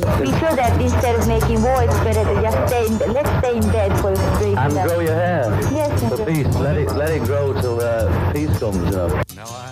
We feel that instead of making war, it's better to just let's stay in bed for a brief. And grow your hair. Yes, for peace. Let it grow till peace comes, you know. Now